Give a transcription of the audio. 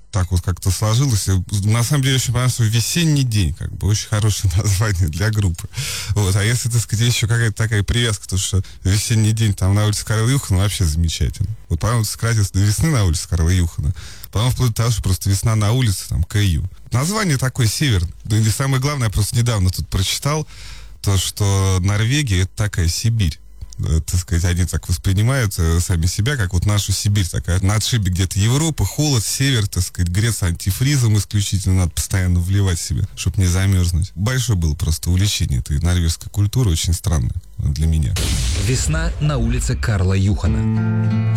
так вот как-то сложилось. И, на самом деле, очень понравился «Весенний день», как бы очень хорошее название для группы. Вот. А если, так сказать, еще какая-то такая привязка, то что «Весенний день» там на улице Карла Юхана вообще замечательно. Вот, по-моему, сократился до «Весны» на улице Карла Юхана. Потом вплоть до того, что просто «Весна на улице», там, КЮ. Название такое северное. И самое главное, я просто недавно тут прочитал, то, что Норвегия — это такая Сибирь. Так сказать, они так воспринимают сами себя, как вот нашу Сибирь, такая на отшибе где-то Европы, холод, север, так сказать, греться антифризом исключительно, надо постоянно вливать себе, чтобы не замерзнуть. Большое было просто увлечение этой норвежской культуры, очень странное для меня. «Весна на улице Карла Юхана».